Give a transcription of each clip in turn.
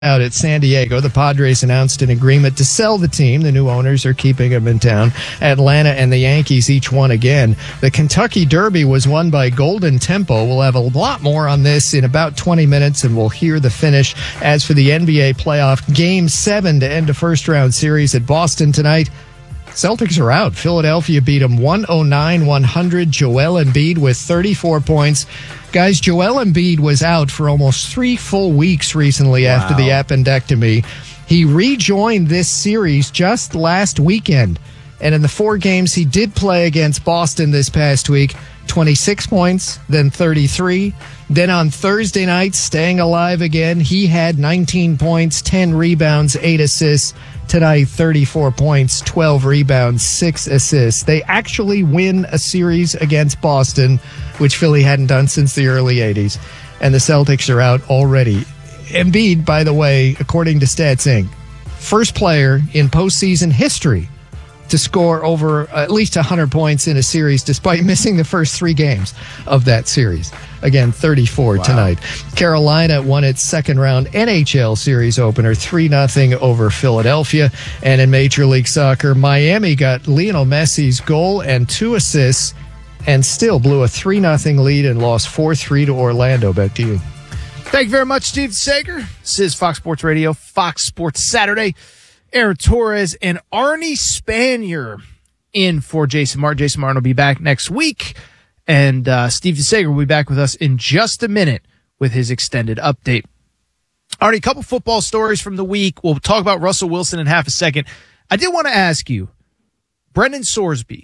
out at San Diego. The Padres announced an agreement to sell the team. The new owners are keeping them in town. Atlanta and the Yankees each won again. The Kentucky Derby was won by Golden Tempo. We'll have a lot more on this in about 20 minutes, and we'll hear the finish. As for the NBA playoff, Game 7 to end a first-round series at Boston tonight. Celtics are out. Philadelphia beat them 109-100. Joel Embiid with 34 points. Guys, Joel Embiid was out for almost 3 full weeks recently after the appendectomy. He rejoined this series just last weekend. And in the 4 games he did play against Boston this past week, 26 points, then 33. Then on Thursday night, staying alive again, he had 19 points, 10 rebounds, 8 assists. Tonight, 34 points, 12 rebounds, 6 assists. They actually win a series against Boston, which Philly hadn't done since the early 80s. And the Celtics are out already. Embiid, by the way, according to Stats Inc., first player in postseason history to score over at least 100 points in a series despite missing the first 3 games of that series. Again, 34 tonight. Carolina won its second-round NHL series opener 3-0 over Philadelphia. And in Major League Soccer, Miami got Lionel Messi's goal and 2 assists and still blew a 3-0 lead and lost 4-3 to Orlando. Back to you. Thank you very much, Steve Sager. This is Fox Sports Radio, Fox Sports Saturday. Aaron Torres and Arnie Spanier in for Jason Martin. Jason Martin will be back next week, and Steve Sager will be back with us in just a minute with his extended update. Arnie, a couple football stories from the week. We'll talk about Russell Wilson in half a second. I did want to ask you, Brendan Sorsby.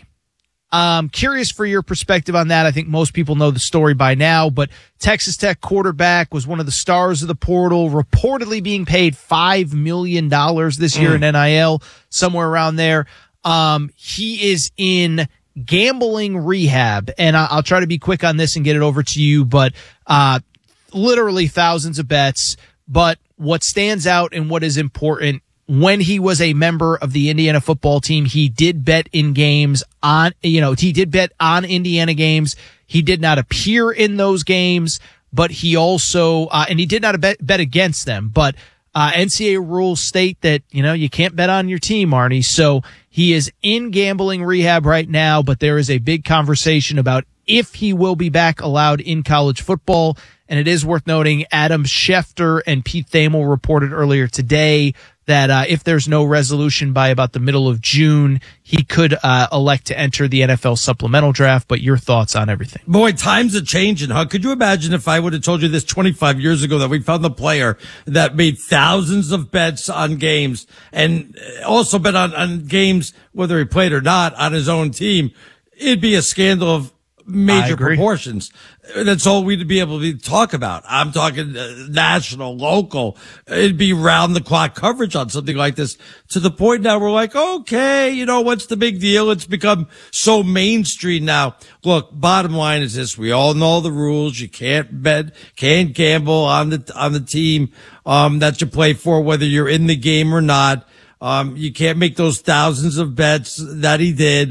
Curious for your perspective on that. I think most people know the story by now, but Texas Tech quarterback was one of the stars of the portal, reportedly being paid $5 million this year in NIL, somewhere around there. He is in gambling rehab, and I'll try to be quick on this and get it over to you, but literally thousands of bets. But what stands out and what is important, when he was a member of the Indiana football team, he did bet in games on, he did bet on Indiana games. He did not appear in those games, but he also, and he did not bet against them, but, NCAA rules state that, you can't bet on your team, Arnie. So he is in gambling rehab right now, but there is a big conversation about if he will be back allowed in college football. And it is worth noting, Adam Schefter and Pete Thamel reported earlier today that if there's no resolution by about the middle of June, he could elect to enter the NFL supplemental draft. But your thoughts on everything? Boy, times are changing, huh? Could you imagine if I would have told you this 25 years ago that we found the player that made thousands of bets on games and also bet on games, whether he played or not, on his own team? It'd be a scandal of major proportions. That's all we'd be able to talk about. I'm talking national, local. It'd be round the clock coverage on something like this, to the point now we're like, okay, what's the big deal? It's become so mainstream now. Look, bottom line is this. We all know the rules. You can't bet, can't gamble on the team, that you play for, whether you're in the game or not. You can't make those thousands of bets that he did.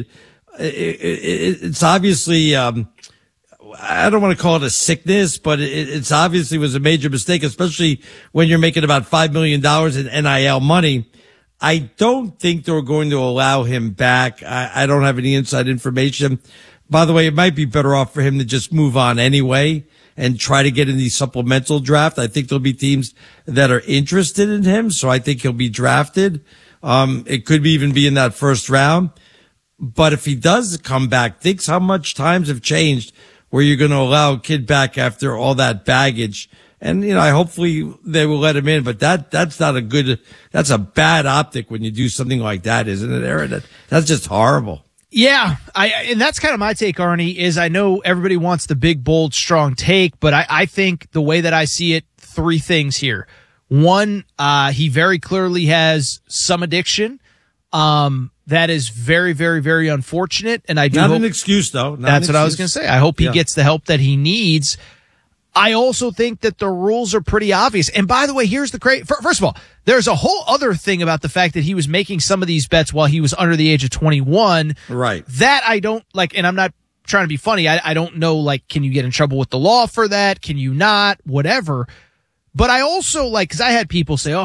It's obviously, I don't want to call it a sickness, but it's obviously was a major mistake, especially when you're making about $5 million in NIL money. I don't think they're going to allow him back. I don't have any inside information. By the way, it might be better off for him to just move on anyway and try to get in the supplemental draft. I think there'll be teams that are interested in him, so I think he'll be drafted. It could even be in that first round. But if he does come back, think how much times have changed where you're going to allow a kid back after all that baggage. And, hopefully they will let him in, but that's a bad optic when you do something like that, isn't it, Aaron? That's just horrible. Yeah. And that's kind of my take, Arnie, is I know everybody wants the big, bold, strong take, but I think the way that I see it, 3 things here. One, he very clearly has some addiction. That is very, very, very unfortunate. And I do not hope, an excuse, though. That's what I was going to say. I hope he gets the help that he needs. I also think that the rules are pretty obvious. And by the way, here's the crazy. First of all, there's a whole other thing about the fact that he was making some of these bets while he was under the age of 21. Right. That I don't like, and I'm not trying to be funny. I don't know, can you get in trouble with the law for that? Can you not? Whatever. But I also like, cause I had people say, oh,